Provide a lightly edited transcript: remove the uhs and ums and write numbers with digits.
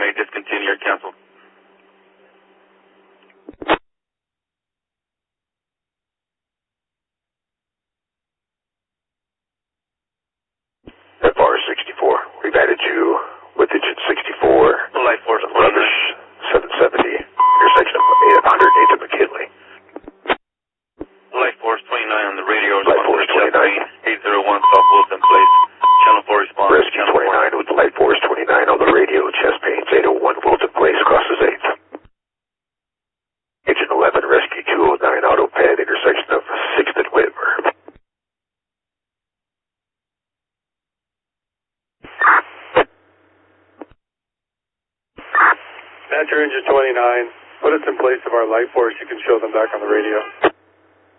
may discontinue or cancel. FR64, we've added you with digit 64. Light Force 29. Rubbish 770, intersection of 108th and McKinley. Light Force 29 on the radio. Light Force 29. 801 South Wilson Place. Channel 4 response. Rescue 29 with Light Force 29 on the radio. Chest pains 801 Wilson Place, crosses 8th. Agent 11, Rescue 209, auto pad, intersection of 6th and Whitmer. Badger Engine 29, put us in place of our Light Force. You can show them back on the radio.